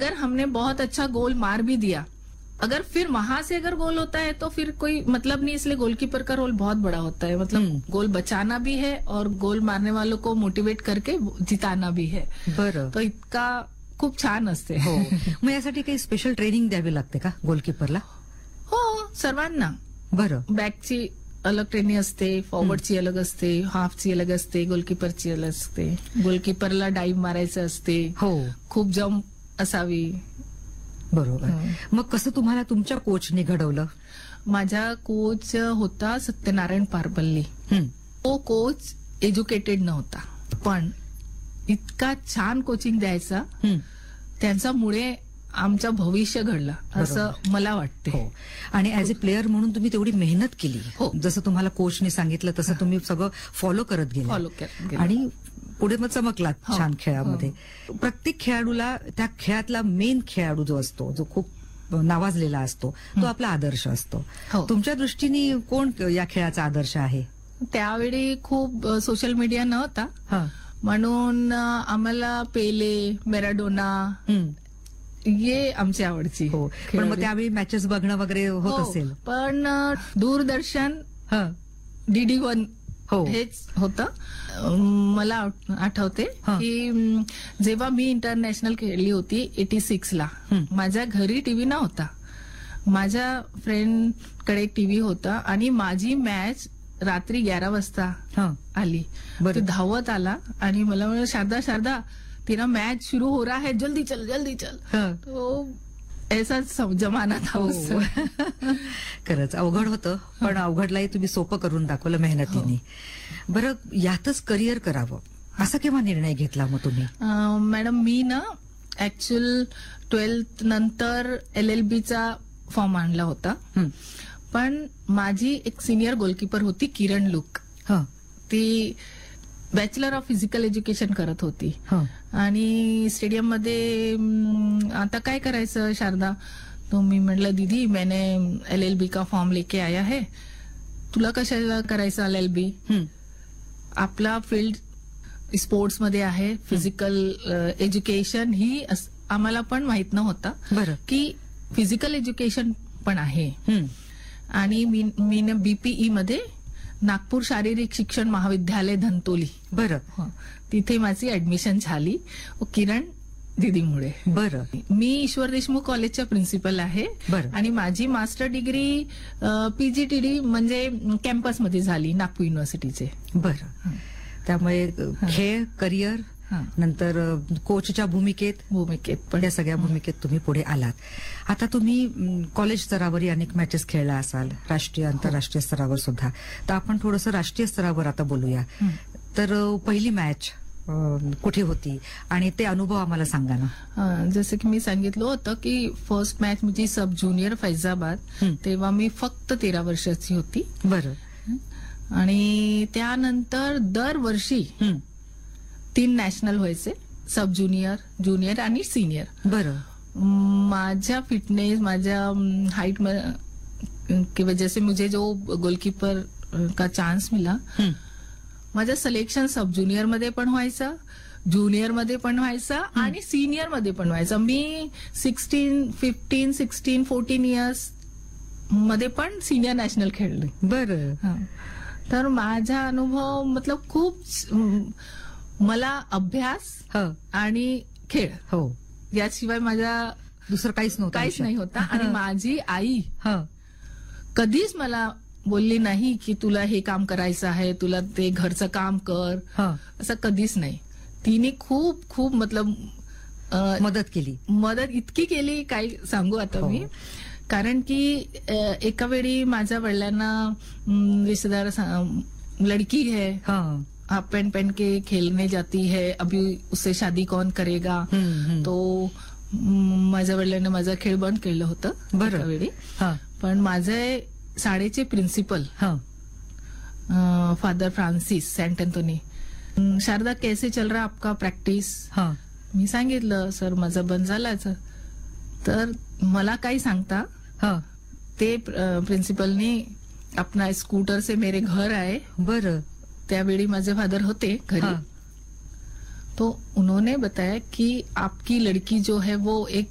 अगर हमने बहुत अच्छा गोल मार भी दिया, अगर फिर वहां से अगर गोल होता है तो फिर कोई मतलब नहीं, इसलिए गोलकीपर का रोल बहुत बड़ा होता है. मतलब गोल बचाना भी है और गोल मारने वालों को मोटिवेट करके जिताना भी है. बरं. तो इतका खूप छान असते. हो. मग यासाठी काही स्पेशल ट्रेनिंग द्यावी लागते का गोलकीपरला? हो, सर्वांना. बरं. बॅकची अलग ट्रेनिंग असते, फॉरवर्डची अलग असते, हाफची अलग असते, गोलकीपरची अलग असते. गोलकीपरला डाईव्ह मारायचं असते. हो. खूप जम्प असावी. बरोबर. मग कसं तुम्हाला तुमच्या कोचने घडवलं? माझा कोच होता सत्यनारायण पारपल्ली. तो कोच एज्युकेटेड नव्हता, पण इतका छान कोचिंग द्यायचा, त्यांच्यामुळे आमचं भविष्य घडलं असं मला वाटते. हो. आणि ऍज अ प्लेअर म्हणून तुम्ही तेवढी मेहनत केली. हो. जसं तुम्हाला कोचने सांगितलं तसं तुम्ही सगळं फॉलो करत गेला. फॉलो केलं. आणि पुढे मग चमकलात हो. छान खेळामध्ये. प्रत्येक खेळाडूला त्या खेळातला मेन खेळाडू जो असतो, जो खूप नावाजलेला असतो, तो आपला आदर्श असतो. हो. तुमच्या दृष्टीने कोण या खेळाचा आदर्श आहे? त्यावेळी खूप सोशल मीडिया नव्हता, म्हणून आम्हाला पेले, मॅराडोना ये आमची आवडची. हो. पण मग त्यावेळी मॅचेस बघणं वगैरे होत असेल? पण दूरदर्शन DD1 हेच होतं. मला आठवते की जेव्हा मी इंटरनॅशनल खेळली होती 86ला, माझ्या घरी टीव्ही नव्हता. माझ्या फ्रेंडकडे एक टीव्ही होता आणि माझी मॅच रात्री 11 वाजता आली. तो धावत आला आणि मला म्हणलं, शारदा शारदा तेरा मैच शुरू हो रहा है, जल्दी चल जल्दी चल. तो ऐसा जमाना था. खरंच अवघड होतं, पण अवघडलाही तुम्ही सोपं करून दाखवलं मेहनतीने. बरं, यातच करिअर करावं असा केव्हा निर्णय घेतला मग तुम्ही? मॅडम, मी ना ऍक्च्युअल 12th नंतर LLBचा फॉर्म आणला होता, पण माझी एक सिनियर गोलकीपर होती किरण लुक. ती बॅचलर ऑफ फिजिकल एज्युकेशन करत होती आणि स्टेडियम मध्ये आता काय करायचं शारदा? तो मी म्हटलं, दीदी मैंने LLB का फॉर्म लेके आया है, तुला कशाला करायचं LLB? आपला फील्ड स्पोर्ट्स मध्ये आहे, फिजिकल एज्युकेशन ही आम्हाला पण माहित नव्हता की फिजिकल एज्युकेशन पण आहे. आणि मी BPE मध्ये नागपूर शारीरिक शिक्षण महाविद्यालय धंतोली, तिथे माझी ऍडमिशन झाली किरण दीदीमुळे. बरं. मी ईश्वर देशमुख कॉलेजच्या प्रिन्सिपल आहे आणि माझी मास्टर डिग्री PGTD म्हणजे कॅम्पसमध्ये झाली नागपूर युनिव्हर्सिटीचे. बरं. त्यामुळे खेळ, करिअर, नंतर कोचच्या भूमिकेत पण या सगळ्या भूमिकेत तुम्ही पुढे आलात. आता तुम्ही कॉलेज स्तरावरही अनेक मॅचेस खेळला असाल, राष्ट्रीय आंतरराष्ट्रीय स्तरावर सुद्धा. तर आपण थोडंसं राष्ट्रीय स्तरावर आता बोलूया. तर पहिली मॅच कुठे होती आणि ते अनुभव आम्हाला सांगा ना. जसं की मी सांगितलं होतं की फर्स्ट मॅच माझी सब ज्युनियर फैजाबाद, तेव्हा मी फक्त 13 वर्षाची होती. बरं. आणि त्यानंतर दरवर्षी 3 नॅशनल व्हायचे, सब ज्युनियर, ज्युनियर आणि सिनियर. बरं. माझ्या फिटनेस, माझ्या हाइट की वजह से मुझे जो गोलकीपर का चान्स मिला, माझं सिलेक्शन सब ज्युनियर मध्ये पण व्हायचं, ज्युनियर मध्ये पण व्हायचं आणि सिनियर मध्ये पण व्हायचं. मी 15, 16, 14 इयर्स मध्ये पण सिनियर नॅशनल खेळले. बरं. तर माझा अनुभव मतलब खूप, मला अभ्यास आणि खेळ याशिवाय माझा दुसरं काहीच नाही होता. आणि माझी आई कधीच मला बोलली नाही की तुला हे काम करायचं आहे, तुला ते घरचं काम कर, असं कधीच नाही. तिने खूप खूप मतलब मदत इतकी केली, काय सांगू आता मी. कारण की एका वेळी माझ्या वडिलांना रिश्तेदार, लड़की है, हाफ पैंट पहन के खेलने जाती है, अभी उससे शादी कौन करेगा. तो माझ्या वडिलांनी माझा खेळ बंद केलं होतं एका वेळी. पण माझे शाळेचे principal father Francis Saint Anthony, Sharda कैसे चल रहा आपका प्रॅक्टिस? मी सांगितलं, सर माझं बंद झालं. तर मला काय सांगता, ते प्रिन्सिपलने अपना स्कूटर से मेरे घर आए. बरं. त्यावेळी माझे फादर होते घरी. तो उन्होंने बताया कि आपकी लड़की जो है वो एक